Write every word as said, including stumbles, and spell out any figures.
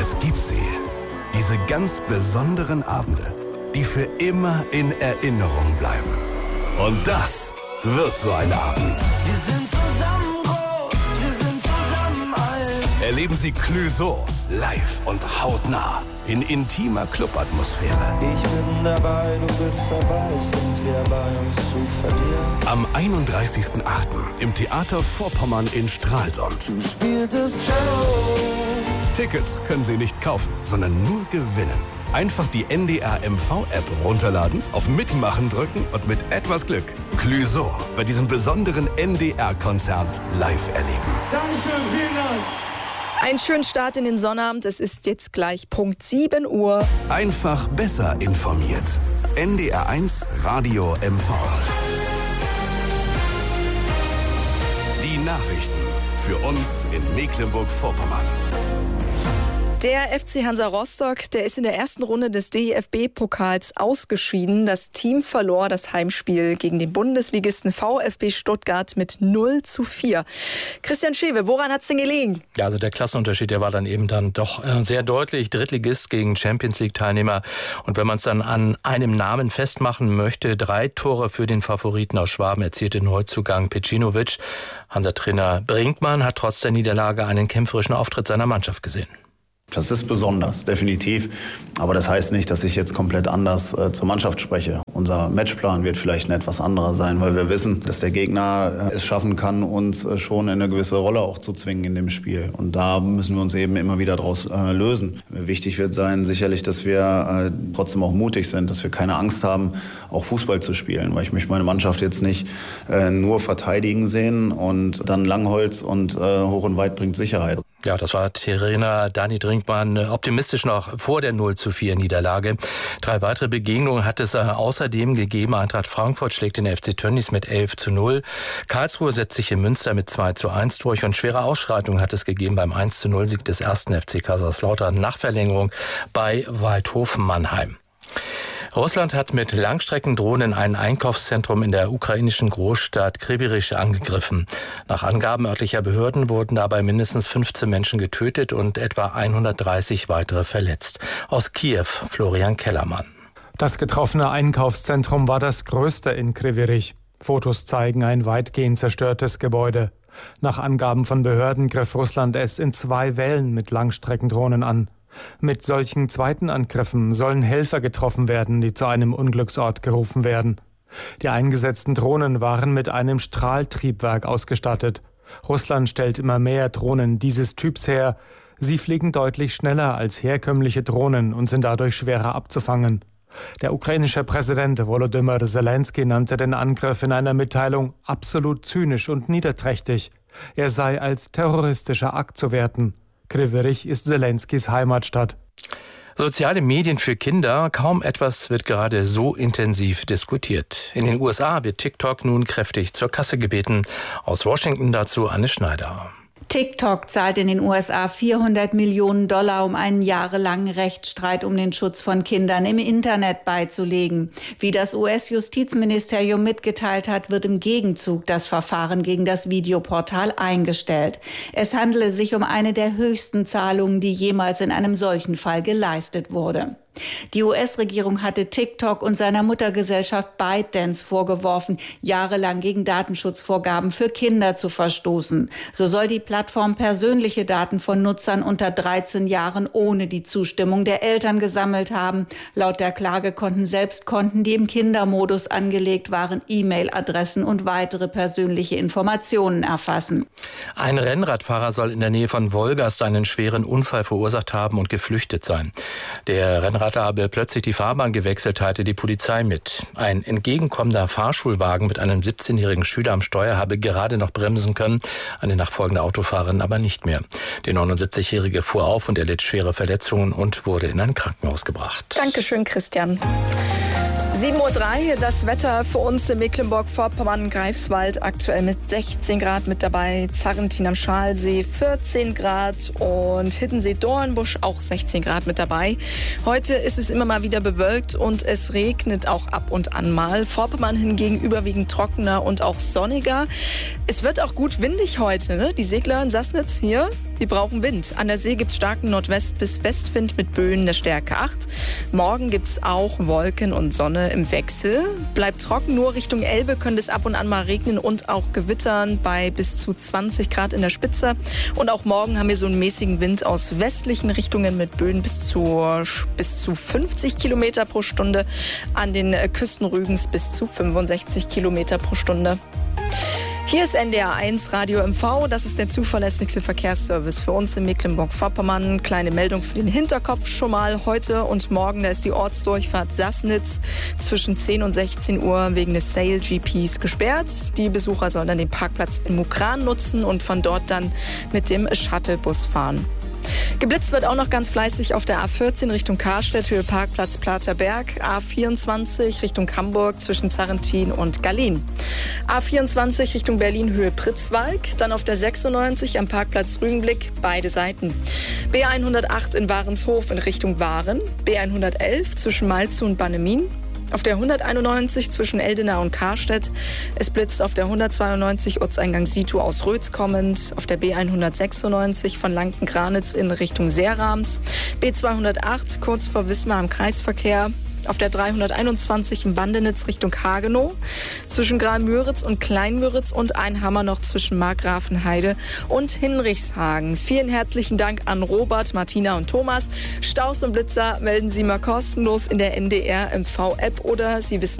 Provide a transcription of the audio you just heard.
Es gibt sie. Diese ganz besonderen Abende, die für immer in Erinnerung bleiben. Und das wird so ein Abend. Wir sind zusammen groß, wir sind zusammen alt. Erleben Sie Clouseau live und hautnah in intimer Clubatmosphäre. Ich bin dabei, du bist dabei, sind wir bei uns zu verlieren. Am einunddreißigsten achten im Theater Vorpommern in Stralsund. Du spieltest Cello. Tickets können Sie nicht kaufen, sondern nur gewinnen. Einfach die N D R M V-App runterladen, auf Mitmachen drücken und mit etwas Glück Clouseau bei diesem besonderen N D R-Konzert live erleben. Dankeschön, vielen Dank. Einen schönen Start in den Sonnabend. Es ist jetzt gleich Punkt sieben Uhr. Einfach besser informiert. N D R eins Radio M V. Die Nachrichten für uns in Mecklenburg-Vorpommern. Der F C Hansa Rostock, der ist in der ersten Runde des D F B-Pokals ausgeschieden. Das Team verlor das Heimspiel gegen den Bundesligisten VfB Stuttgart mit null zu vier. Christian Schewe, woran hat es denn gelegen? Ja, also der Klassenunterschied, der war dann eben dann doch äh, sehr deutlich. Drittligist gegen Champions-League-Teilnehmer. Und wenn man es dann an einem Namen festmachen möchte, drei Tore für den Favoriten aus Schwaben erzielte Neuzugang Pecinovic. Hansa-Trainer Brinkmann hat trotz der Niederlage einen kämpferischen Auftritt seiner Mannschaft gesehen. Das ist besonders, definitiv. Aber das heißt nicht, dass ich jetzt komplett anders äh, zur Mannschaft spreche. Unser Matchplan wird vielleicht ein etwas anderer sein, weil wir wissen, dass der Gegner äh, es schaffen kann, uns äh, schon in eine gewisse Rolle auch zu zwingen in dem Spiel. Und da müssen wir uns eben immer wieder draus äh, lösen. Wichtig wird sein sicherlich, dass wir äh, trotzdem auch mutig sind, dass wir keine Angst haben, auch Fußball zu spielen. Weil ich möchte meine Mannschaft jetzt nicht äh, nur verteidigen sehen und dann Langholz und äh, hoch und weit bringt Sicherheit. Ja, das war Trainer Dani Brinkmann optimistisch noch vor der null zu vier Niederlage. Drei weitere Begegnungen hat es außerdem gegeben. Eintracht Frankfurt schlägt den F C Tönnies mit elf zu null. Karlsruhe setzt sich in Münster mit zwei zu eins durch. Und schwere Ausschreitungen hat es gegeben beim eins zu null Sieg des ersten F C Kaiserslautern nach Verlängerung bei Waldhof Mannheim. Russland hat mit Langstreckendrohnen ein Einkaufszentrum in der ukrainischen Großstadt Kriviríž angegriffen. Nach Angaben örtlicher Behörden wurden dabei mindestens fünfzehn Menschen getötet und etwa hundertdreißig weitere verletzt. Aus Kiew, Florian Kellermann. Das getroffene Einkaufszentrum war das größte in Kriviríž. Fotos zeigen ein weitgehend zerstörtes Gebäude. Nach Angaben von Behörden griff Russland es in zwei Wellen mit Langstreckendrohnen an. Mit solchen zweiten Angriffen sollen Helfer getroffen werden, die zu einem Unglücksort gerufen werden. Die eingesetzten Drohnen waren mit einem Strahltriebwerk ausgestattet. Russland stellt immer mehr Drohnen dieses Typs her. Sie fliegen deutlich schneller als herkömmliche Drohnen und sind dadurch schwerer abzufangen. Der ukrainische Präsident Volodymyr Zelensky nannte den Angriff in einer Mitteilung absolut zynisch und niederträchtig. Er sei als terroristischer Akt zu werten. Kriviríž ist Zelenskys Heimatstadt. Soziale Medien für Kinder, kaum etwas wird gerade so intensiv diskutiert. In den U S A wird TikTok nun kräftig zur Kasse gebeten. Aus Washington dazu Anne Schneider. TikTok zahlt in den U S A vierhundert Millionen Dollar, um einen jahrelangen Rechtsstreit um den Schutz von Kindern im Internet beizulegen. Wie das U S-Justizministerium mitgeteilt hat, wird im Gegenzug das Verfahren gegen das Videoportal eingestellt. Es handele sich um eine der höchsten Zahlungen, die jemals in einem solchen Fall geleistet wurde. Die U S-Regierung hatte TikTok und seiner Muttergesellschaft ByteDance vorgeworfen, jahrelang gegen Datenschutzvorgaben für Kinder zu verstoßen. So soll die Plattform persönliche Daten von Nutzern unter dreizehn Jahren ohne die Zustimmung der Eltern gesammelt haben. Laut der Klage konnten selbst Konten, die im Kindermodus angelegt waren, E-Mail-Adressen und weitere persönliche Informationen erfassen. Ein Rennradfahrer soll in der Nähe von Wolgast einen schweren Unfall verursacht haben und geflüchtet sein. Der Rennradler habe plötzlich die Fahrbahn gewechselt, teilte die Polizei mit. Ein entgegenkommender Fahrschulwagen mit einem siebzehnjährigen Schüler am Steuer habe gerade noch bremsen können, eine nachfolgende Autofahrerin aber nicht mehr. Der neunundsiebzigjährige fuhr auf und erlitt schwere Verletzungen und wurde in ein Krankenhaus gebracht. Dankeschön, Christian. sieben Uhr drei, das Wetter für uns in Mecklenburg-Vorpommern, Greifswald aktuell mit sechzehn Grad mit dabei, Zarrentin am Schalsee vierzehn Grad und Hiddensee-Dornbusch auch sechzehn Grad mit dabei. Heute ist es immer mal wieder bewölkt und es regnet auch ab und an mal. Vorpommern hingegen überwiegend trockener und auch sonniger. Es wird auch gut windig heute, ne? Die Segler in Sassnitz hier die brauchen Wind. An der See gibt es starken Nordwest- bis Westwind mit Böen der Stärke acht. Morgen gibt es auch Wolken und Sonne im Wechsel. Bleibt trocken, nur Richtung Elbe könnte es ab und an mal regnen und auch gewittern bei bis zu zwanzig Grad in der Spitze. Und auch morgen haben wir so einen mäßigen Wind aus westlichen Richtungen mit Böen bis zu, bis zu fünfzig Kilometer pro Stunde. An den Küsten Rügens bis zu fünfundsechzig Kilometer pro Stunde. Hier ist N D R eins Radio M V, das ist der zuverlässigste Verkehrsservice für uns in Mecklenburg-Vorpommern. Kleine Meldung für den Hinterkopf schon mal heute und morgen, da ist die Ortsdurchfahrt Sassnitz zwischen zehn und sechzehn Uhr wegen des Sale G Ps gesperrt. Die Besucher sollen dann den Parkplatz in Mukran nutzen und von dort dann mit dem Shuttlebus fahren. Geblitzt wird auch noch ganz fleißig auf der A vierzehn Richtung Karstedt, Höhe Parkplatz Platerberg, A vierundzwanzig Richtung Hamburg zwischen Zarrentin und Gallien. A vierundzwanzig Richtung Berlin, Höhe Pritzwalk, dann auf der sechsundneunzig am Parkplatz Rügenblick, beide Seiten. B hundertacht in Warenshof in Richtung Waren, B hundertelf zwischen Malzow und Bannemin. Auf der hunderteinundneunzig zwischen Eldena und Karstedt. Es blitzt auf der hundertzweiundneunzig Ortseingang Situ aus Rötz kommend. Auf der B hundertsechsundneunzig von Lanken-Granitz in Richtung Seerams. B zweihundertacht kurz vor Wismar im Kreisverkehr. Auf der dreihunderteinundzwanzig in Bandenitz Richtung Hagenow. Zwischen Graal-Müritz und Klein-Müritz und Einhammer noch zwischen Markgrafenheide und Hinrichshagen. Vielen herzlichen Dank an Robert, Martina und Thomas. Staus und Blitzer melden Sie mal kostenlos in der N D R M V App oder Sie wissen